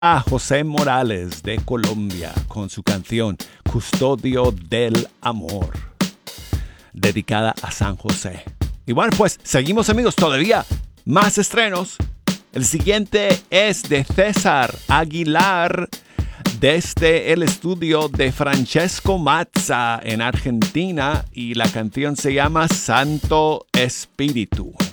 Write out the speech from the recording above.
a José Morales de Colombia con su canción Custodio del Amor, dedicada a San José. Y bueno, pues seguimos, amigos, todavía más estrenos. El siguiente es de César Aguilar desde el estudio de Francesco Mazza en Argentina y la canción se llama Santo Espíritu.